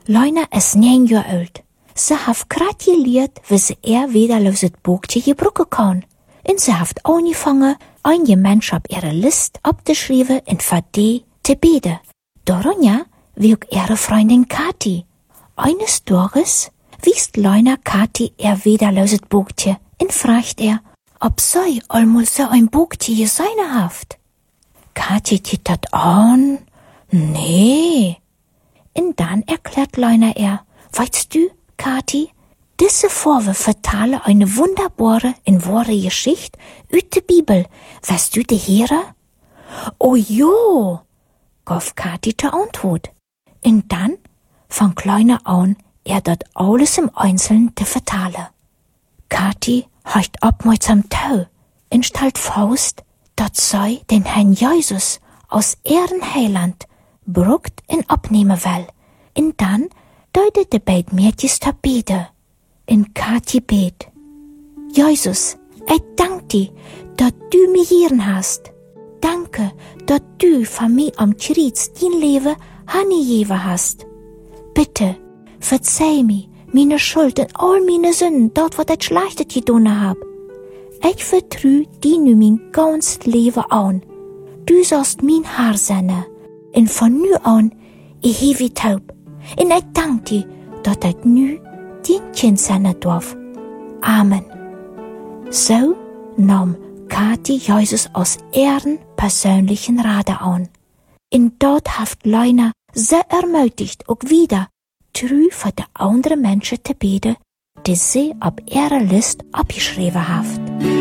Leuna is 9 jaar oud. Ze heeft grad geleerd wie ze wieder los het boekje gebruiken kan. En ze heeft aangevangen een gemeenschap ihre list op te schrijven en voor die te beden. Daarna wie ook ihre vriendin Kati. Eines Tages wiest Leuna Kati wieder los het boekje en vraagt ob zij allemaal so ein boekje gesehen heeft. Kati tiet dat aan. Nee. En dan erklärt Leuna weißt du, Kati, diese Vorwürfe vertalen eine wunderbare und wahre Geschichte aus der Bibel. Weißt du die Heere? Oh jo, gaf Kati zur Antwort. Und dann fang Leuna an, dort alles im Einzelnen zu vertalen. Kati horcht aufmerksam zu und stellt fest, dass sie den Herrn Jesus aus ihrem Heiland brucht und abnehmen will. Und dann deutet de beiden Mädchen te beten. En Kati bet. Jesus, ich dank dir, dass du mich hier hast. Danke, dass du von mir am Kreuz dein Leben hingegeben hast. Bitte, verzeih mir meine Schuld und all meine Sünden, dort, wo ich Schlechtes getan hab. Ich vertrue dir nun mein ganzes Leben an. Du sollst mein Herr sein. Und von nu an, ich hebe taub. En ich dank dir, dass ich nu dein Kind sein darf. Amen. So nahm Kati Jesus aus ihren persönlichen Rate an. Und dort hat Leuna sehr ermutigt, auch wieder treu für die anderen Menschen zu beten, die sie auf ihrer Liste abgeschrieben hat.